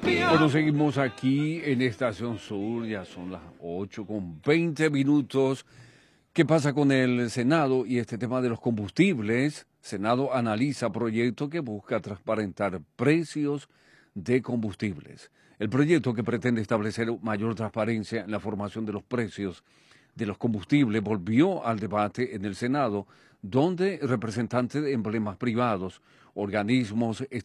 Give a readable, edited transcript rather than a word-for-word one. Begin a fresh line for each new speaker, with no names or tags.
Bueno, seguimos aquí en Estación Sur, ya son las 8:20. ¿Qué pasa con el Senado y este tema de los combustibles? Senado analiza proyecto que busca transparentar precios de combustibles. El proyecto que pretende establecer mayor transparencia en la formación de los precios de los combustibles volvió al debate en el Senado, donde representantes de emblemas privados, organismos